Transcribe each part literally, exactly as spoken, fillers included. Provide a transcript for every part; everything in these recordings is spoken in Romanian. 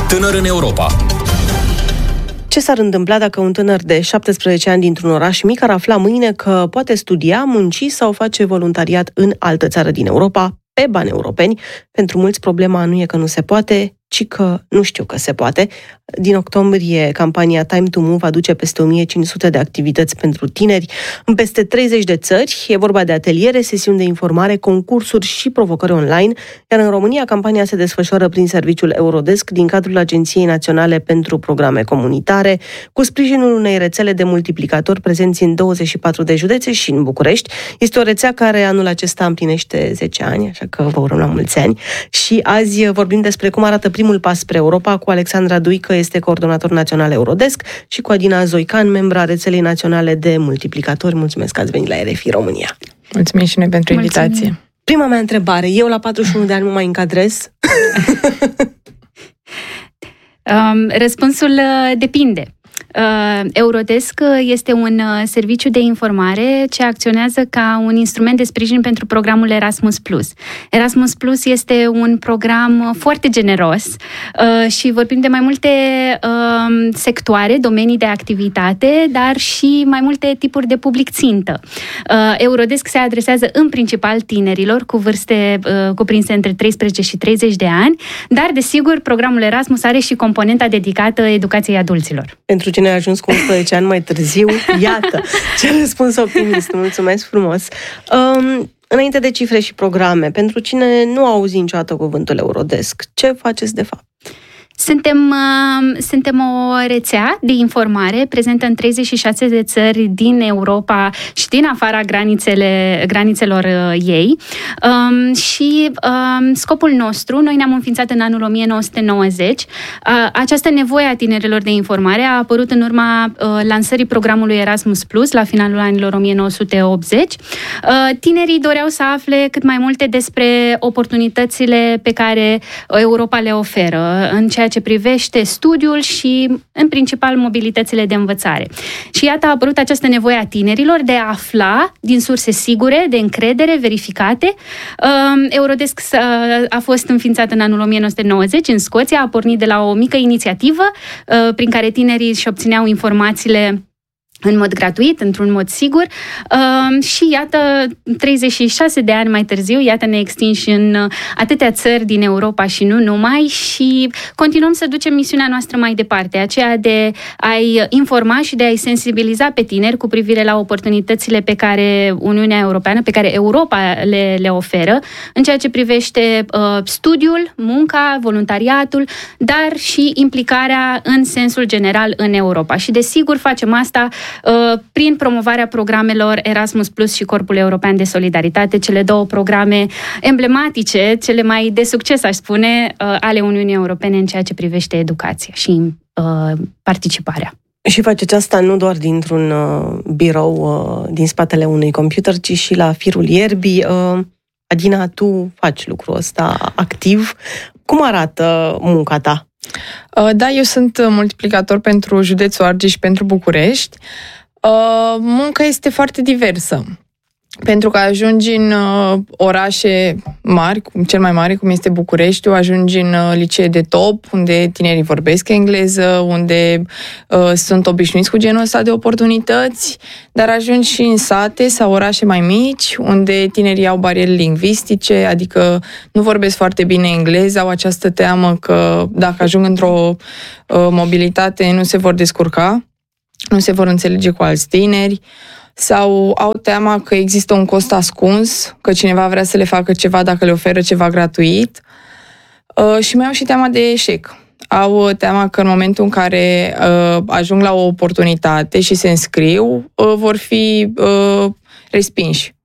Tânăr în Europa. Ce s-ar întâmpla dacă un tânăr de șaptesprezece ani dintr-un oraș mic ar afla mâine că poate studia, munci sau face voluntariat în altă țară din Europa, pe bani europeni? Pentru mulți problema nu e că nu se poate, ci că nu știu că se poate. Din octombrie, campania Time to Move aduce peste o mie cinci sute de activități pentru tineri în peste treizeci de țări. E vorba de ateliere, sesiuni de informare, concursuri și provocări online, iar în România campania se desfășoară prin serviciul Eurodesk din cadrul Agenției Naționale pentru Programe Comunitare, cu sprijinul unei rețele de multiplicatori prezenți în douăzeci și patru de județe și în București. Este o rețea care anul acesta împlinește zece ani, așa că vă urăm la mulți ani. Și azi vorbim despre cum arată primul pas spre Europa cu Alexandra Duică, este coordonator național Eurodesk, și cu Adina Zoican, membra rețelei naționale de multiplicatori. Mulțumesc că ați venit la R F I România. Mulțumim și noi pentru invitație. Prima mea întrebare, eu la patruzeci și unu de ani mă mai încadrez? um, răspunsul uh, depinde. Uh, Eurodesk este un uh, serviciu de informare ce acționează ca un instrument de sprijin pentru programul Erasmus plus. Erasmus plus este un program foarte generos uh, și vorbim de mai multe uh, sectoare, domenii de activitate, dar și mai multe tipuri de public țintă. Uh, Eurodesk se adresează în principal tinerilor cu vârste uh, cuprinse între treisprezece și treizeci de ani, dar desigur programul Erasmus are și componenta dedicată educației adulților. Pentru cine a ajuns cu unsprezece ani mai târziu, iată, ce răspuns optimist, mulțumesc frumos. Um, înainte de cifre și programe, pentru cine nu a auzit niciodată cuvântul Eurodesk, ce faceți de fapt? Suntem, uh, suntem o rețea de informare prezentă în treizeci și șase de țări din Europa și din afara granițele, granițelor uh, ei. Um, și um, scopul nostru, noi ne-am înființat în anul o mie nouă sute nouăzeci. Uh, această nevoie a tinerilor de informare a apărut în urma uh, lansării programului Erasmus plus la finalul anilor o mie nouă sute optzeci. Uh, tinerii doreau să afle cât mai multe despre oportunitățile pe care Europa le oferă în ceea ce privește studiul și, în principal, mobilitățile de învățare. Și iată a apărut această nevoie a tinerilor de a afla din surse sigure, de încredere, verificate. Eurodesk a fost înființat în anul o mie nouă sute nouăzeci în Scoția, a pornit de la o mică inițiativă prin care tinerii își obțineau informațiile în mod gratuit, într-un mod sigur, uh, și iată, treizeci și șase de ani mai târziu, iată ne extinși în atâtea țări din Europa și nu numai, și continuăm să ducem misiunea noastră mai departe, aceea de a-i informa și de a-i sensibiliza pe tineri cu privire la oportunitățile pe care Uniunea Europeană, pe care Europa le, le oferă, în ceea ce privește uh, studiul, munca, voluntariatul, dar și implicarea în sensul general în Europa. Și desigur facem asta prin promovarea programelor Erasmus plus și Corpul European de Solidaritate, cele două programe emblematice, cele mai de succes, aș spune, ale Uniunii Europene în ceea ce privește educația și uh, participarea. Și faceți asta nu doar dintr-un uh, birou uh, din spatele unui computer, ci și la firul ierbii. Uh, Adina, tu faci lucrul ăsta activ. Cum arată munca ta? Da, eu sunt multiplicator pentru județul Argeș și pentru București. Munca este foarte diversă, pentru că ajungi în orașe mari, cel mai mare, cum este Bucureștiul, ajungi în licee de top, unde tinerii vorbesc engleză, unde uh, sunt obișnuiți cu genul ăsta de oportunități, dar ajungi și în sate sau orașe mai mici, unde tinerii au bariere lingvistice, adică nu vorbesc foarte bine engleză, au această teamă că dacă ajung într-o uh, mobilitate nu se vor descurca, nu se vor înțelege cu alți tineri, sau au teama că există un cost ascuns, că cineva vrea să le facă ceva dacă le oferă ceva gratuit, uh, și mai au și teama de eșec. Au teama că în momentul în care uh, ajung la o oportunitate și se înscriu, uh, vor fi uh, respinși.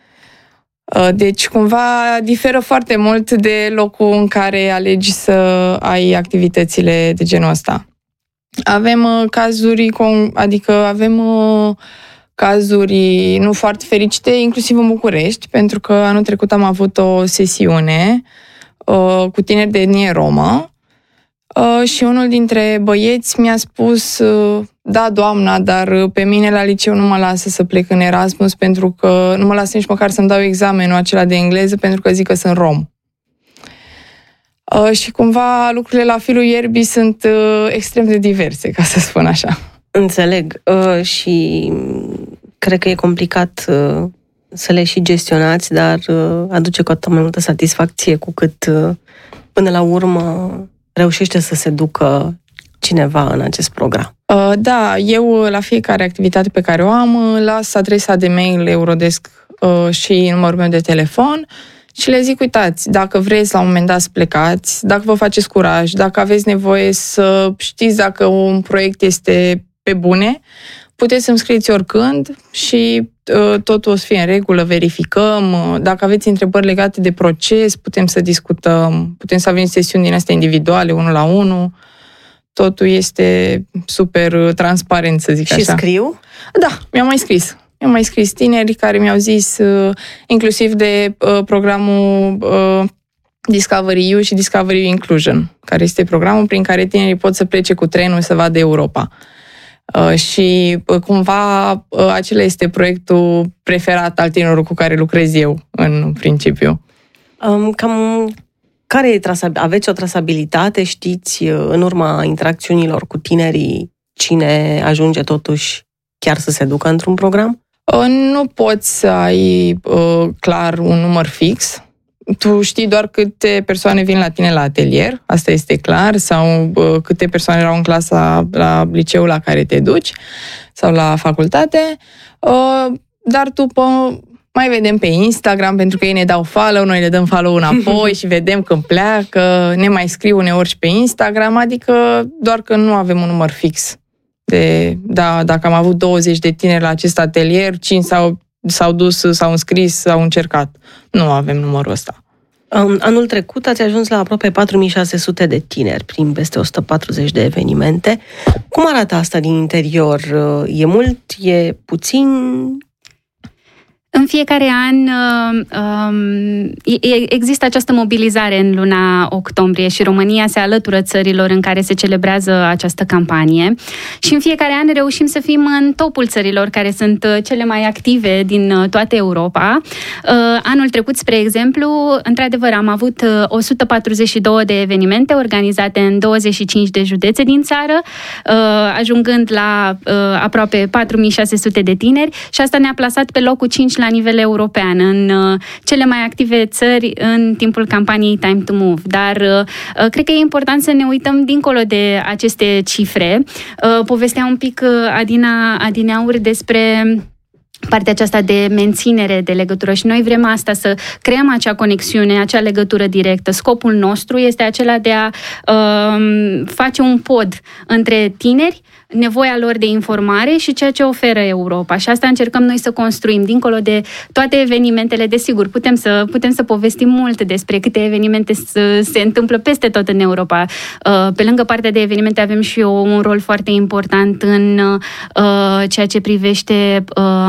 Uh, deci, cumva, diferă foarte mult de locul în care alegi să ai activitățile de genul ăsta. Avem uh, cazuri, adică avem... Uh, cazuri nu foarte fericite, inclusiv în București, pentru că anul trecut am avut o sesiune uh, cu tineri de etnie romă uh, și unul dintre băieți mi-a spus uh, da, doamna, dar pe mine la liceu nu mă lasă să plec în Erasmus pentru că nu mă lasă nici măcar să-mi dau examenul acela de engleză pentru că zic că sunt rom. Uh, și cumva lucrurile la firul ierbii sunt uh, extrem de diverse, ca să spun așa. Înțeleg. Uh, și cred că e complicat uh, să le și gestionați, dar uh, aduce cu atât mai multă satisfacție cu cât uh, până la urmă reușește să se ducă cineva în acest program. Uh, da, eu la fiecare activitate pe care o am las adresa de mail Eurodesk uh, și numărul meu de telefon și le zic, uitați, dacă vreți la un moment dat să plecați, dacă vă faceți curaj, dacă aveți nevoie să știți dacă un proiect este pe bune, puteți să-mi scrieți oricând și uh, totul o să fie în regulă, verificăm. Dacă aveți întrebări legate de proces, putem să discutăm, putem să avem sesiuni din astea individuale, unul la unul. Totul este super transparent, să zic și așa. Și scriu? Da, mi-au mai scris. Mi-au mai scris tineri care mi-au zis, uh, inclusiv de uh, programul uh, Discovery U și Discovery Inclusion, care este programul prin care tinerii pot să plece cu trenul să vadă Europa. Uh, și uh, cumva uh, acela este proiectul preferat al tinerilor cu care lucrez eu, în principiu. Um, cam care e trasab- aveți o trasabilitate? Știți, în urma interacțiunilor cu tinerii, cine ajunge totuși chiar să se ducă într-un program? Uh, nu poți să ai uh, clar un număr fix. Tu știi doar câte persoane vin la tine la atelier, asta este clar, sau uh, câte persoane erau în clasa la liceul la care te duci sau la facultate, uh, dar după mai vedem pe Instagram, pentru că ei ne dau follow, noi le dăm follow înapoi și vedem când pleacă, ne mai scriu uneori și pe Instagram, adică doar că nu avem un număr fix. De, da, dacă am avut douăzeci de tineri la acest atelier, cinci s-au, s-au dus, s-au înscris, s-au încercat. Nu avem numărul ăsta. Anul trecut ați ajuns la aproape patru mii șase sute de tineri prin peste o sută patruzeci de evenimente. Cum arată asta din interior? E mult? E puțin? În fiecare an um, există această mobilizare în luna octombrie și România se alătură țărilor în care se celebrează această campanie și în fiecare an reușim să fim în topul țărilor care sunt cele mai active din toată Europa. Anul trecut, spre exemplu, într-adevăr am avut o sută patruzeci și două de evenimente organizate în douăzeci și cinci de județe din țară, ajungând la aproape patru mii șase sute de tineri și asta ne-a plasat pe locul cinci la nivel european, în uh, cele mai active țări în timpul campaniei Time to Move. Dar uh, cred că e important să ne uităm dincolo de aceste cifre. Uh, povestea un pic uh, Adina Adineauri despre partea aceasta de menținere de legătură și noi vrem asta, să creăm acea conexiune, acea legătură directă. Scopul nostru este acela de a uh, face un pod între tineri, nevoia lor de informare și ceea ce oferă Europa. Și asta încercăm noi să construim, dincolo de toate evenimentele. Desigur, putem să, putem să povestim mult despre câte evenimente se, se întâmplă peste tot în Europa. Pe lângă partea de evenimente avem și eu un rol foarte important în ceea ce privește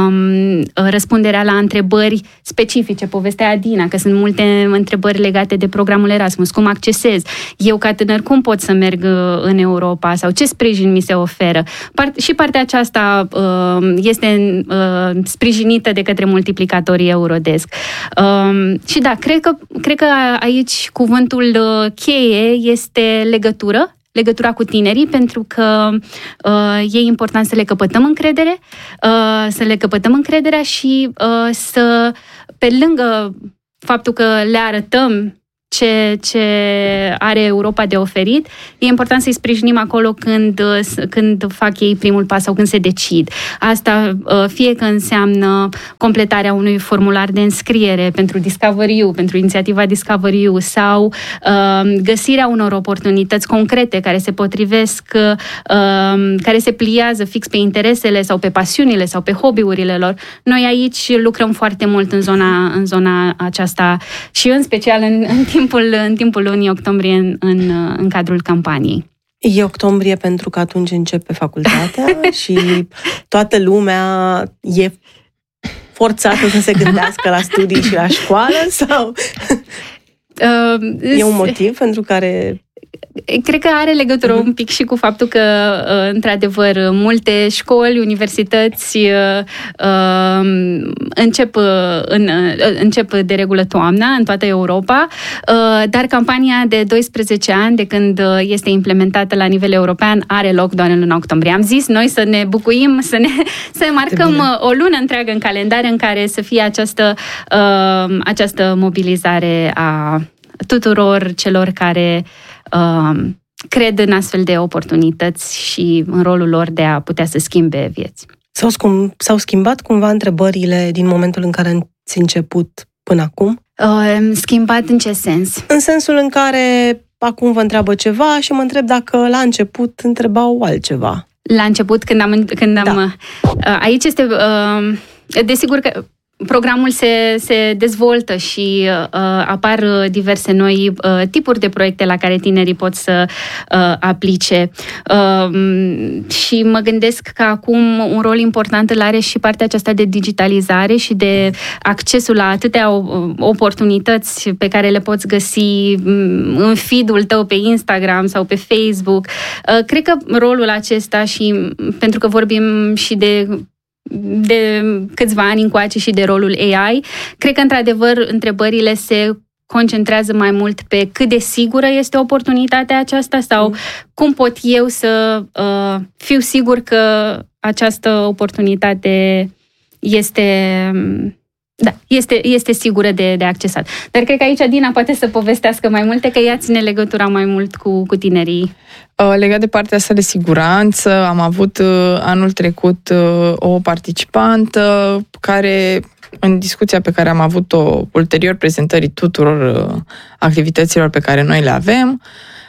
răspunderea la întrebări specifice. Povestea Adina, că sunt multe întrebări legate de programul Erasmus. Cum accesez? Eu, ca tânăr, cum pot să merg în Europa? Sau ce sprijin mi se oferă? Part- și partea aceasta uh, este uh, sprijinită de către multiplicatorii Eurodesk. Uh, și da, cred că, cred că aici cuvântul uh, cheie este legătură, legătura cu tinerii, pentru că uh, e important să le căpătăm încredere, uh, să le căpătăm încrederea și uh, să, pe lângă faptul că le arătăm Ce, ce are Europa de oferit, e important să-i sprijinim acolo când, când fac ei primul pas sau când se decid. Asta fie că înseamnă completarea unui formular de înscriere pentru Discovery U, pentru inițiativa Discovery U sau uh, găsirea unor oportunități concrete care se potrivesc, uh, care se pliază fix pe interesele sau pe pasiunile sau pe hobby-urile lor. Noi aici lucrăm foarte mult în zona, în zona aceasta și în special în, în timp Timpul, în timpul lunii octombrie în, în, în cadrul campaniei. E octombrie pentru că atunci începe facultatea și toată lumea e forțată să se gândească la studii și la școală? Sau uh, e un motiv pentru care Cred că are legătură uh-huh. un pic și cu faptul că, într-adevăr, multe școli, universități încep, în, încep de regulă toamna în toată Europa, dar campania de doisprezece ani, de când este implementată la nivel european, are loc doar în luna octombrie. Am zis noi să ne bucuim, să ne să marcăm o lună întreagă în calendar în care să fie această, această mobilizare a tuturor celor care uh, cred în astfel de oportunități și în rolul lor de a putea să schimbe vieți. S-au, scum, s-au schimbat cumva întrebările din momentul în care ați început până acum? Uh, schimbat în ce sens? În sensul în care acum vă întreabă ceva și mă întreb dacă la început întrebau altceva. La început, când am... Când am da. uh, aici este... Uh, desigur că programul se, se dezvoltă și uh, apar diverse noi uh, tipuri de proiecte la care tinerii pot să uh, aplice. Uh, și mă gândesc că acum un rol important îl are și partea aceasta de digitalizare și de accesul la atâtea oportunități pe care le poți găsi în feed-ul tău pe Instagram sau pe Facebook. Uh, cred că rolul acesta și pentru că vorbim și de de câțiva ani încoace și de rolul A I, cred că, într-adevăr, întrebările se concentrează mai mult pe cât de sigură este oportunitatea aceasta sau mm. cum pot eu să uh, fiu sigur că această oportunitate este... Da, este, este sigură de, de accesat. Dar cred că aici Dina poate să povestească mai multe, că ea ține legătura mai mult cu, cu tinerii. Legat de partea asta de siguranță, am avut anul trecut o participantă care, în discuția pe care am avut-o ulterior prezentării tuturor activităților pe care noi le avem,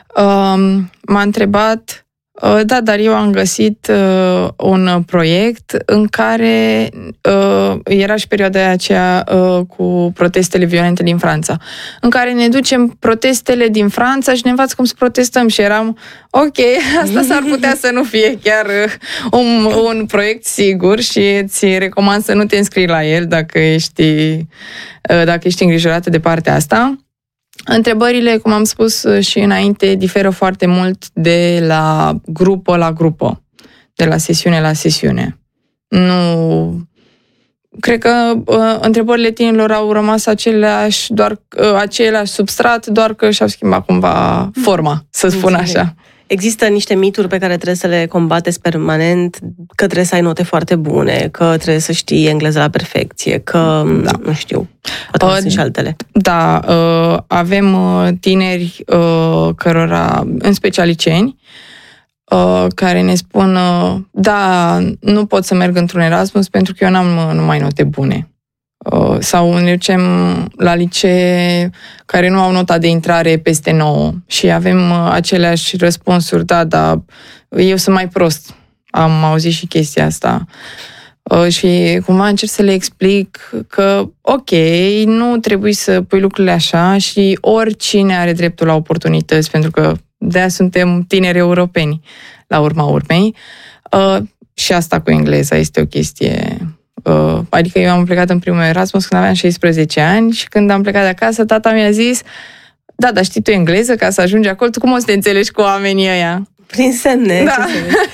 m-a întrebat: da, dar eu am găsit uh, un proiect în care uh, era și perioada aceea uh, cu protestele violente din Franța, în care ne ducem protestele din Franța și ne învață cum să protestăm și eram, ok, asta s-ar putea să nu fie chiar uh, un, un proiect sigur și îți recomand să nu te înscrii la el dacă ești, uh, dacă ești îngrijorată de partea asta. Întrebările, cum am spus și înainte, diferă foarte mult de la grupă la grupă, de la sesiune la sesiune. Nu... Cred că uh, întrebările tinerilor au rămas aceleași, doar, uh, același substrat, doar că și-au schimbat cumva forma, să spun așa. Există niște mituri pe care trebuie să le combateți permanent, că trebuie să ai note foarte bune, că trebuie să știi engleză la perfecție, că, da. nu știu, poate uh, sunt și altele. Da, uh, avem tineri uh, cărora, în special liceni, uh, care ne spun, uh, da, nu pot să merg într-un Erasmus pentru că eu n-am numai note bune. Uh, sau ne ducem la licee care nu au nota de intrare peste nouă și avem uh, aceleași răspunsuri, da, dar eu sunt mai prost. Am auzit și chestia asta. Uh, și cumva încerc să le explic că, ok, nu trebuie să pui lucrurile așa și oricine are dreptul la oportunități, pentru că de-aia suntem tineri europeni, la urma urmei. Uh, și asta cu engleza este o chestie... Uh, adică eu am plecat în primul Erasmus când aveam șaisprezece ani și când am plecat de acasă, tata mi-a zis: da, dar știi tu engleză ca să ajungi acolo? Tu cum o să te înțelegi cu oamenii ăia? Prin semne. Da.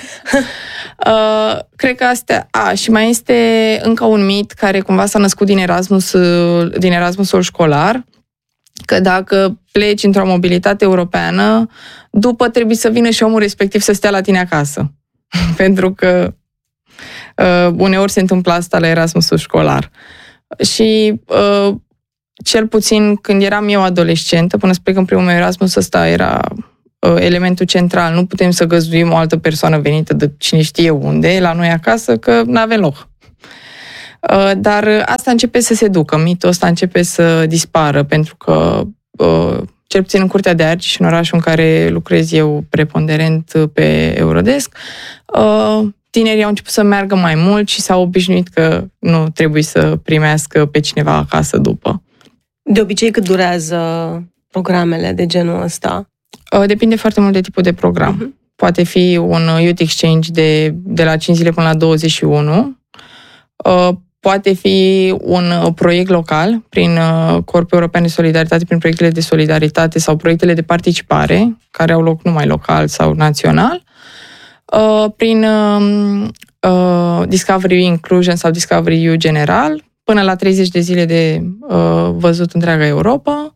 uh, cred că astea... A, și mai este încă un mit care cumva s-a născut din Erasmus, din Erasmusul școlar, că dacă pleci într-o mobilitate europeană, după trebuie să vină și omul respectiv să stea la tine acasă. Pentru că Uh, uneori se întâmplă asta la Erasmusul școlar. Și uh, cel puțin când eram eu adolescentă, până să plec în primul meu Erasmus, ăsta era uh, elementul central. Nu putem să găzduim o altă persoană venită de cine știe unde, la noi acasă, că n-avem loc. Uh, dar asta începe să se ducă, mitul ăsta începe să dispară, pentru că uh, cel puțin în Curtea de Argeș și în orașul în care lucrez eu preponderent pe Eurodesk, uh, tinerii au început să meargă mai mult și s-au obișnuit că nu trebuie să primească pe cineva acasă după. De obicei, cât durează programele de genul ăsta? Depinde foarte mult de tipul de program. Uh-huh. Poate fi un Youth Exchange de, de la cinci zile până la douăzeci și unu. poate fi un proiect local prin Corpul European de Solidaritate, prin proiectele de solidaritate sau proiectele de participare, care au loc numai local sau național, prin Discovery Inclusion sau Discovery U general, până la treizeci de zile de văzut întreaga Europa,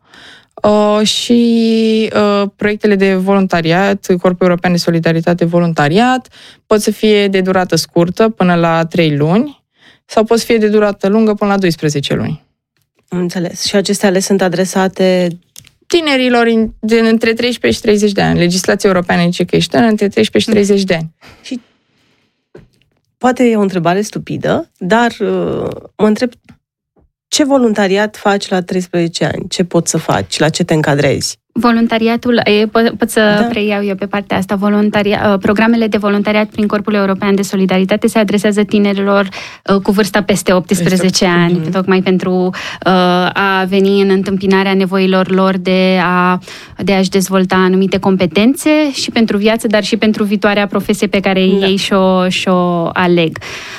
și proiectele de voluntariat, Corpul European de Solidaritate voluntariat, pot să fie de durată scurtă până la trei luni, sau pot să fie de durată lungă până la doisprezece luni. Înțeles. Și acestea le sunt adresate tinerilor de între treisprezece și treizeci de ani. Legislația europeană zice că ești între treisprezece și treizeci de ani. Și poate e o întrebare stupidă, dar uh, mă întreb ce voluntariat faci la treisprezece ani? Ce poți să faci? La ce te încadrezi? Voluntariatul, e, pot, pot să da. preiau eu pe partea asta, voluntaria, programele de voluntariat prin Corpul European de Solidaritate se adresează tinerilor uh, cu vârsta peste optsprezece ani, mm-hmm. tocmai pentru uh, a veni în întâmpinarea nevoilor lor de, a, de a-și dezvolta anumite competențe și pentru viață, dar și pentru viitoarea profesie pe care da. ei și-o, și-o aleg.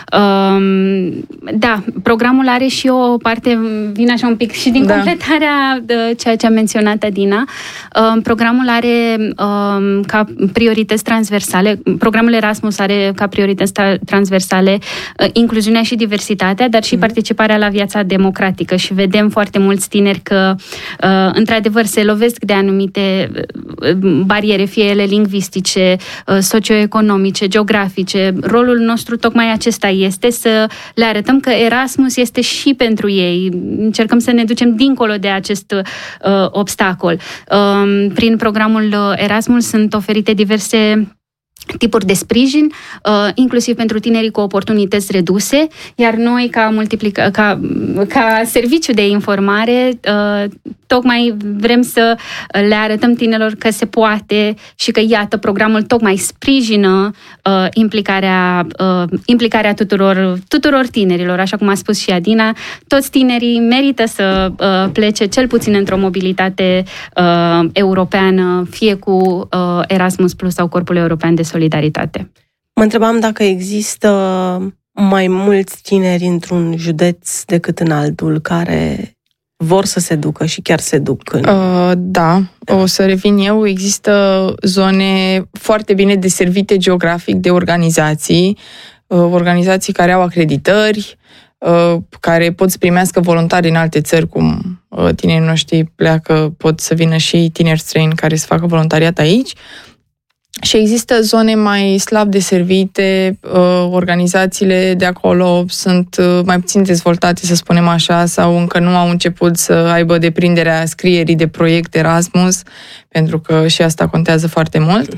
Um, da, programul are și o parte, vine așa un pic și din da. completarea de ceea ce a menționat Adina. Programul are um, ca priorități transversale, programul Erasmus are ca priorități transversale uh, incluziunea și diversitatea, dar și mm. participarea la viața democratică și vedem foarte mulți tineri că uh, într-adevăr se lovesc de anumite bariere, fie ele lingvistice, uh, socioeconomice, geografice. Rolul nostru tocmai acesta este să le arătăm că Erasmus este și pentru ei. Încercăm să ne ducem dincolo de acest uh, obstacol. Prin programul Erasmus sunt oferite diverse tipuri de sprijin, inclusiv pentru tinerii cu oportunități reduse, iar noi, ca, multiplica, ca, ca serviciu de informare, tocmai vrem să le arătăm tinerilor că se poate și că, iată, programul tocmai sprijină implicarea, implicarea tuturor, tuturor tinerilor, așa cum a spus și Adina. Toți tinerii merită să plece cel puțin într-o mobilitate europeană, fie cu Erasmus Plus sau Corpul European de Solidaritate. Mă întrebam dacă există mai mulți tineri într-un județ decât în altul care vor să se ducă și chiar se duc în... Uh, da, o să revin eu. Există zone foarte bine deservite geografic de organizații, uh, organizații care au acreditări, uh, care pot să primească voluntari în alte țări, cum uh, tinerii noștri pleacă, pot să vină și tineri străini care să facă voluntariat aici. Și există zone mai slab deservite, organizațiile de acolo sunt mai puțin dezvoltate, să spunem așa, sau încă nu au început să aibă deprinderea scrierii de proiect Erasmus, pentru că și asta contează foarte mult.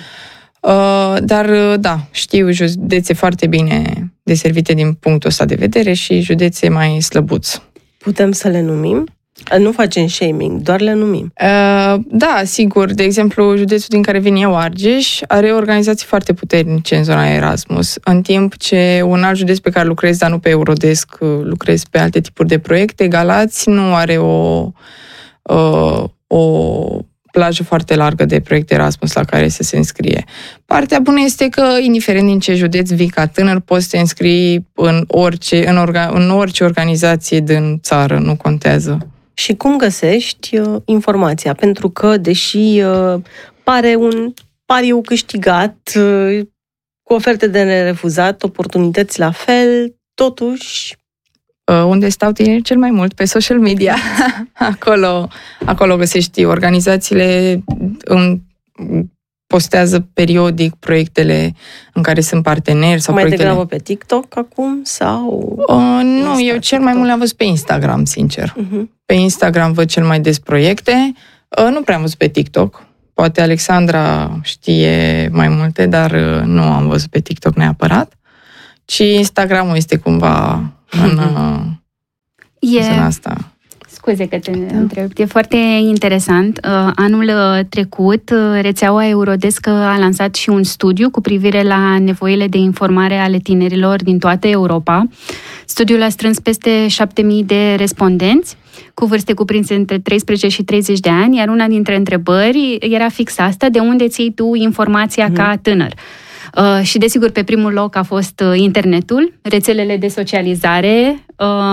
Dar, da, știu județe foarte bine deservite din punctul ăsta de vedere și județe mai slăbuți. Putem să le numim? Nu facem shaming, doar le numim. Uh, da, sigur. De exemplu, județul din care vin eu, Argeș, are organizații foarte puternice în zona Erasmus, în timp ce un alt județ pe care lucrez, dar nu pe Eurodesc, lucrez pe alte tipuri de proiecte, Galați, nu are o, uh, o plajă foarte largă de proiecte Erasmus la care să se înscrie. Partea bună este că, indiferent din ce județ vii ca tânăr, poți să te înscrii în orice, în, orga, în orice organizație din țară, nu contează. Și cum găsești uh, informația? Pentru că, deși uh, pare un pariu câștigat, uh, cu oferte de nerefuzat, oportunități la fel, totuși... Uh, unde stau tineri cel mai mult? Pe social media. acolo, acolo găsești organizațiile, în, postează periodic proiectele în care sunt parteneri. Sau mai proiectele... degrabă pe TikTok acum? Sau... Uh, nu, eu cel TikTok? mai mult le-am văzut pe Instagram, sincer. Uh-huh. Pe Instagram văd cel mai des proiecte. Uh, nu prea am văzut pe TikTok. Poate Alexandra știe mai multe, dar uh, nu am văzut pe TikTok neapărat. Ci Instagramul este cumva în uh, e... zona asta. Scuze că te întreb. E foarte interesant. Anul trecut, rețeaua Eurodesc a lansat și un studiu cu privire la nevoile de informare ale tinerilor din toată Europa. Studiul a strâns peste șapte mii de respondenți cu vârste cuprinse între treisprezece și treizeci de ani, iar una dintre întrebări era fix asta: de unde ții tu informația mm. ca tânăr? Și desigur pe primul loc a fost internetul, rețelele de socializare,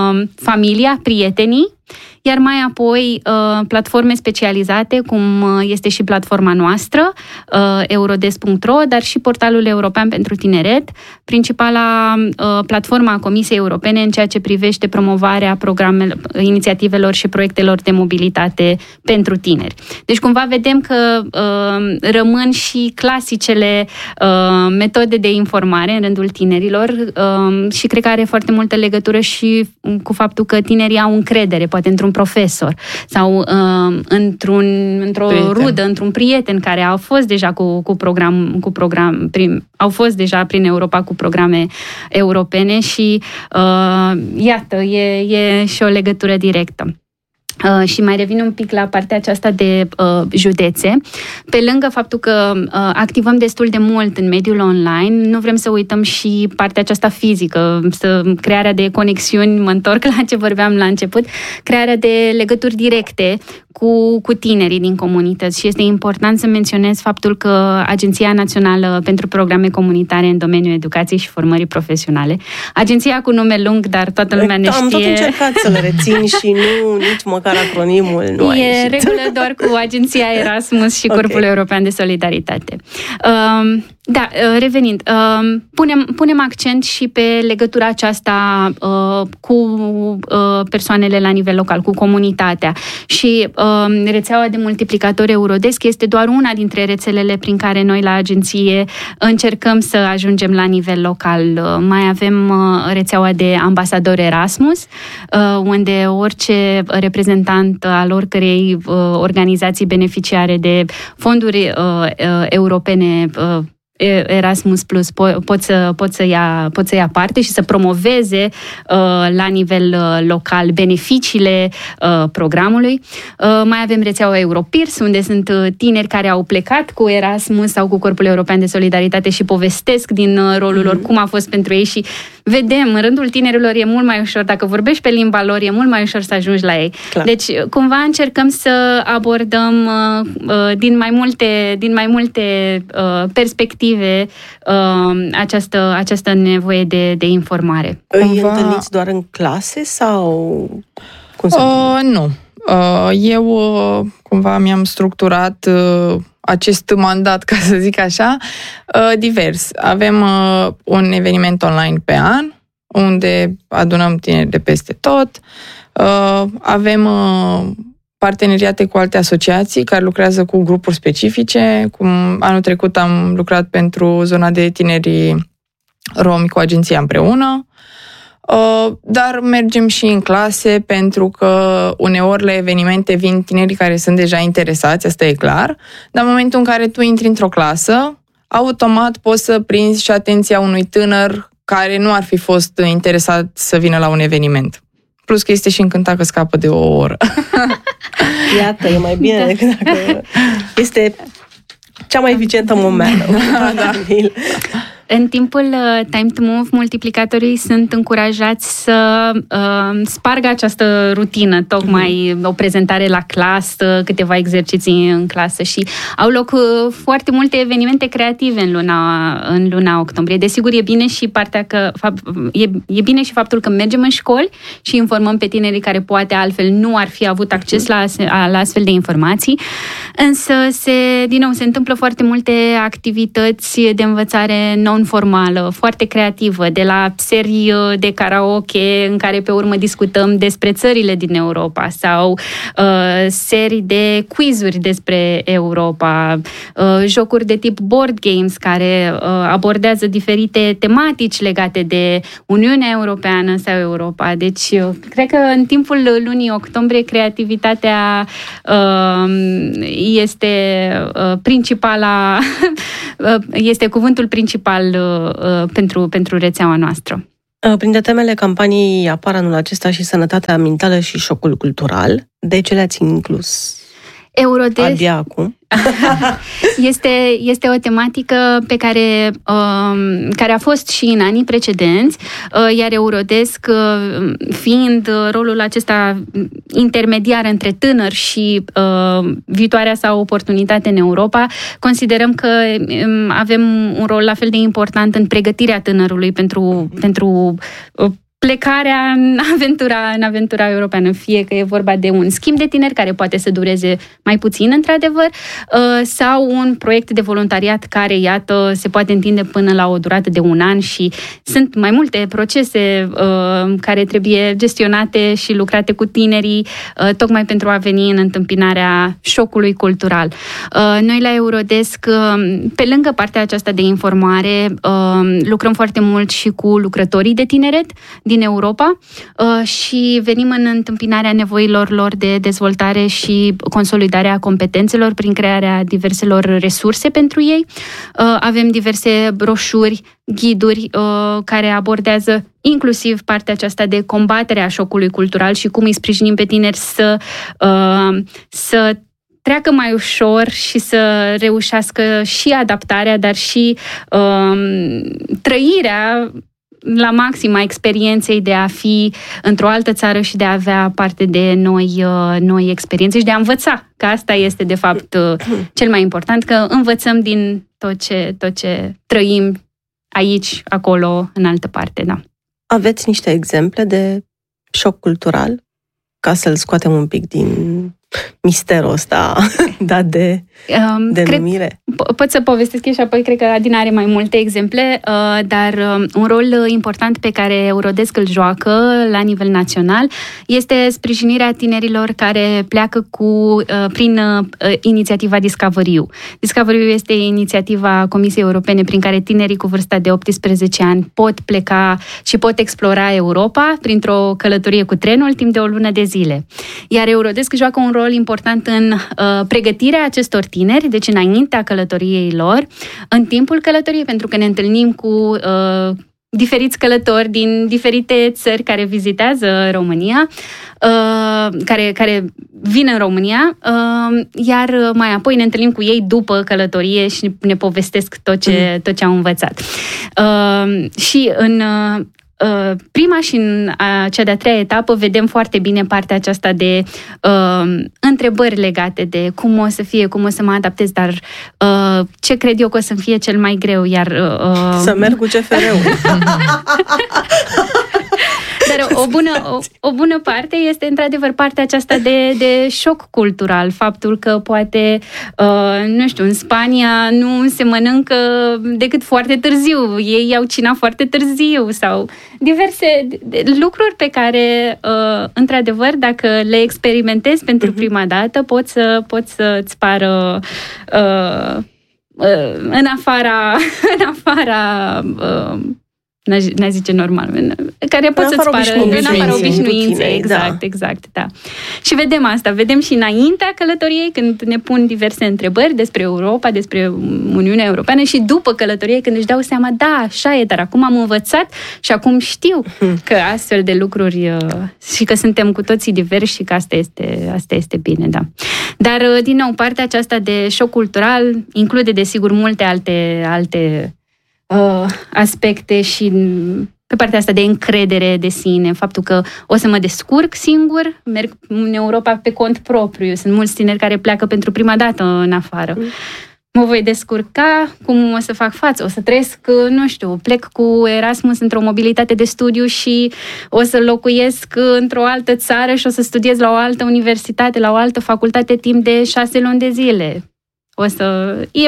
familia, prietenii, iar mai apoi platforme specializate, cum este și platforma noastră, eurodesk punct ro, dar și portalul european pentru tineret, principala platforma a Comisiei Europene în ceea ce privește promovarea programelor, inițiativelor și proiectelor de mobilitate pentru tineri. Deci cumva vedem că rămân și clasicele metode de informare în rândul tinerilor și cred că are foarte multă legătură și cu faptul că tinerii au încredere, poate într-un profesor sau uh, într-un, într-o prieten. rudă, într-un prieten care au fost deja cu, cu program, cu program prin, au fost deja prin Europa cu programe europene și uh, iată, e, e și o legătură directă. Uh, și mai revin un pic la partea aceasta de uh, județe. Pe lângă faptul că uh, activăm destul de mult în mediul online, nu vrem să uităm și partea aceasta fizică, să, crearea de conexiuni, mă întorc la ce vorbeam la început, crearea de legături directe cu, cu tinerii din comunități și este important să menționez faptul că Agenția Națională pentru Programe Comunitare în domeniul educației și formării profesionale, agenția cu nume lung, dar toată lumea ne știe. Am tot încercat să le rețin și nu, nici măcar acronimul nu a E în regulă doar cu Agenția Erasmus și Corpul okay. European de Solidaritate. Um, da, revenind, um, punem, punem accent și pe legătura aceasta uh, cu uh, persoanele la nivel local, cu comunitatea și uh, rețeaua de multiplicatori Eurodesk este doar una dintre rețelele prin care noi la agenție încercăm să ajungem la nivel local. Uh, mai avem uh, rețeaua de ambasadori Erasmus, uh, unde orice reprezentant al oricărei uh, organizații beneficiare de fonduri uh, uh, europene uh, Erasmus Plus po- pot să, pot să ia, pot să ia parte și să promoveze uh, la nivel uh, local beneficiile uh, programului. Uh, mai avem rețeaua Europeers, unde sunt uh, tineri care au plecat cu Erasmus sau cu Corpul European de Solidaritate și povestesc din uh, rolul mm-hmm. lor cum a fost pentru ei și vedem, în rândul tinerilor e mult mai ușor, dacă vorbești pe limba lor, e mult mai ușor să ajungi la ei. Clar. Deci, cumva încercăm să abordăm uh, uh, din mai multe, din mai multe uh, perspective uh, această, această nevoie de, de informare. Îi cumva... întâlniți doar în clase sau cum se uh, Nu. Uh, eu uh, cumva mi-am structurat uh, acest mandat, ca să zic așa, divers. Avem un eveniment online pe an, unde adunăm tineri de peste tot. Avem parteneriate cu alte asociații care lucrează cu grupuri specifice. Cum anul trecut am lucrat pentru zona de tineri romi cu agenția împreună. Dar mergem și în clase pentru că uneori la evenimente vin tinerii care sunt deja interesați, asta e clar, dar în momentul în care tu intri într-o clasă, automat poți să prinzi și atenția unui tânăr care nu ar fi fost interesat să vină la un eveniment. Plus că este și încântat că scapă de o oră. Iată, e mai bine decât dacă este cea mai eficientă momentă. Da, da. În timpul uh, Time to Move, multiplicatorii sunt încurajați să uh, spargă această rutină, tocmai mm-hmm. o prezentare la clasă, câteva exerciții în clasă și au loc uh, foarte multe evenimente creative în luna, în luna octombrie. Desigur, e bine și partea că e, e bine și faptul că mergem în școli și informăm pe tinerii care poate altfel nu ar fi avut acces la, la astfel de informații, însă se, din nou, se întâmplă foarte multe activități de învățare non formală, foarte creativă, de la serii de karaoke în care pe urmă discutăm despre țările din Europa sau uh, serii de quizuri despre Europa, uh, jocuri de tip board games care uh, abordează diferite tematici legate de Uniunea Europeană sau Europa. Deci, uh, cred că în timpul lunii octombrie creativitatea uh, este uh, principala este cuvântul principal pentru, pentru rețeaua noastră. Printre temele campaniei apar anul acesta și sănătatea mentală și șocul cultural. De ce le-ați inclus? Eurodesk abia acum. Este, este o tematică pe care, um, care a fost și în anii precedenți, uh, iar Eurodesk, uh, fiind rolul acesta intermediar între tânăr și uh, viitoarea sa oportunitate în Europa, considerăm că um, avem un rol la fel de important în pregătirea tânărului pentru, pentru uh, plecarea în aventura, în aventura europeană, fie că e vorba de un schimb de tineri care poate să dureze mai puțin, într-adevăr, sau un proiect de voluntariat care, iată, se poate întinde până la o durată de un an și sunt mai multe procese care trebuie gestionate și lucrate cu tinerii, tocmai pentru a veni în întâmpinarea șocului cultural. Noi la Eurodesk, pe lângă partea aceasta de informare, lucrăm foarte mult și cu lucrătorii de tineret din Europa uh, și venim în întâmpinarea nevoilor lor de dezvoltare și consolidarea competențelor prin crearea diverselor resurse pentru ei. Uh, avem diverse broșuri, ghiduri uh, care abordează inclusiv partea aceasta de combatere a șocului cultural și cum îi sprijinim pe tineri să, uh, să treacă mai ușor și să reușească și adaptarea, dar și uh, trăirea la maxima experienței de a fi într-o altă țară și de a avea parte de noi, noi experiențe și de a învăța, că asta este de fapt cel mai important, că învățăm din tot ce, tot ce trăim aici, acolo, în altă parte, da. Aveți niște exemple de șoc cultural? Ca să-l scoatem un pic din misterul ăsta dat de um, denumire. Po- pot să povestesc eu și apoi cred că Adina are mai multe exemple, uh, dar uh, un rol important pe care Eurodesk îl joacă la nivel național este sprijinirea tinerilor care pleacă cu, uh, prin uh, inițiativa Discovery-ul. Discovery-ul este inițiativa Comisiei Europene prin care tinerii cu vârsta de optsprezece ani pot pleca și pot explora Europa printr-o călătorie cu trenul timp de o lună de zile. Iar Eurodesk joacă un rol important în uh, pregătirea acestor tineri, deci înaintea călătoriei lor, în timpul călătoriei, pentru că ne întâlnim cu uh, diferiți călători din diferite țări care vizitează România, uh, care, care vin în România, uh, iar mai apoi ne întâlnim cu ei după călătorie și ne povestesc tot ce, mm. tot ce au învățat. Uh, și în uh, prima și în cea de-a treia etapă vedem foarte bine partea aceasta de uh, întrebări legate de cum o să fie, cum o să mă adaptez, dar uh, ce cred eu că o să fie cel mai greu, iar... Uh, să merg cu C F R-ul. Dar o bună, o, o bună parte este, într-adevăr, partea aceasta de, de șoc cultural. Faptul că poate, uh, nu știu, în Spania nu se mănâncă decât foarte târziu. Ei iau cina foarte târziu sau diverse lucruri pe care, uh, într-adevăr, dacă le experimentezi pentru prima dată, poți să, poți să-ți pară... Uh, uh, în afara... în afara uh, n-a zice normal, care pot să-ți pară în afara obișnuinței. Exact, da. exact, da. Și vedem asta, vedem și înaintea călătoriei, când ne pun diverse întrebări despre Europa, despre Uniunea Europeană și după călătorie, când își dau seama, da, așa e, dar acum am învățat și acum știu că astfel de lucruri și că suntem cu toții diversi și că asta este, asta este bine, da. Dar, din nou, partea aceasta de șoc cultural include, desigur, multe alte, alte Uh, aspecte și pe partea asta de încredere de sine, faptul că o să mă descurc singur, merg în Europa pe cont propriu. Sunt mulți tineri care pleacă pentru prima dată în afară. Mm. Mă voi descurca, cum o să fac față, o să trăiesc, nu știu, plec cu Erasmus într-o mobilitate de studiu și o să locuiesc într-o altă țară și o să studiez la o altă universitate, la o altă facultate timp de șase luni de zile. O să... E...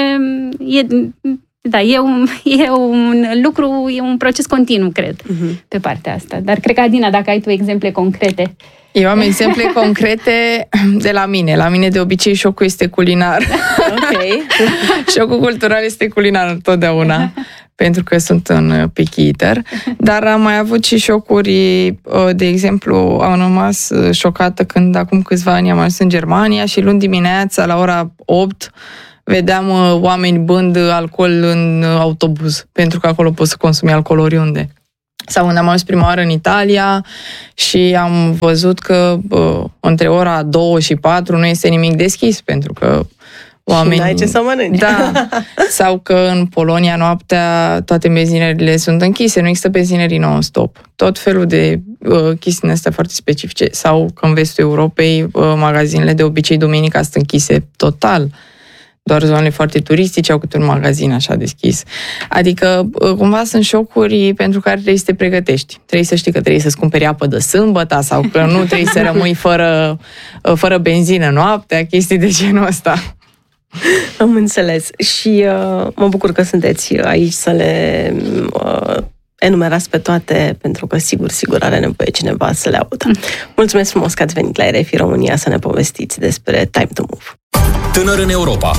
e, e Da, e un, e un lucru, e un proces continuu, cred, uh-huh. pe partea asta. Dar cred că, Adina, dacă ai tu exemple concrete. Eu am exemple concrete de la mine. La mine, de obicei, șocul este culinar. Ok. Șocul cultural este culinar întotdeauna, pentru că sunt un picky eater. Dar am mai avut și șocuri, de exemplu, am rămas șocată când acum câțiva ani am ajuns în Germania și luni dimineața, la ora opt, vedeam uh, oameni bând alcool în uh, autobuz, pentru că acolo poți să consumi alcool oriunde. Sau când am ajuns prima oară în Italia și am văzut că bă, între ora două și patru nu este nimic deschis, pentru că oamenii... Și n-ai ce să mănânci. Da. Sau că în Polonia noaptea toate benzinările sunt închise, nu există benzinării non-stop. Tot felul de uh, chestiuni astea foarte specifice. Sau că în vestul Europei uh, magazinele de obicei duminica sunt închise total. Doar zonele foarte turistice au câte un magazin așa deschis. Adică, cumva, sunt șocuri pentru care trebuie să te pregătești. Trebuie să știi că trebuie să-ți cumperi apă de sâmbătă sau că nu trebuie să rămâi fără, fără benzină noaptea, chestii de genul ăsta. Am înțeles. Și uh, mă bucur că sunteți aici să le uh, enumerați pe toate, pentru că sigur, sigur are nevoie cineva să le audă. Mulțumesc frumos că ați venit la R F I România să ne povestiți despre Time to Move. Tânăr în Europa.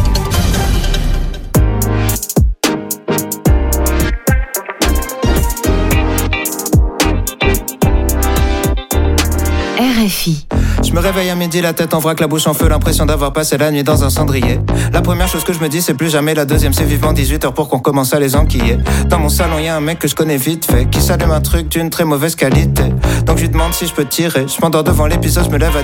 R F I. Je me réveille à midi, la tête en vrac, la bouche en feu, l'impression d'avoir passé la nuit dans un cendrier. La première chose que je me dis, c'est plus jamais. La deuxième, c'est vivement dix-huit heures pour qu'on commence à les enquiller. Dans mon salon, y a un mec que je connais vite fait, qui s'allume un truc d'une très mauvaise qualité. Donc je lui demande si je peux tirer. Je m'endors devant l'épisode, je me lève à